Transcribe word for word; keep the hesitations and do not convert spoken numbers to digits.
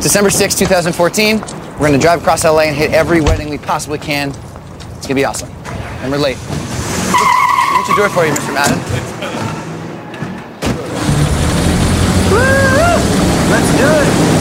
December sixth, two thousand fourteen. We're gonna drive across L A and hit every wedding we possibly can. It's gonna be awesome. And we're late. What should do it for you, Mister Madden? Let's do it.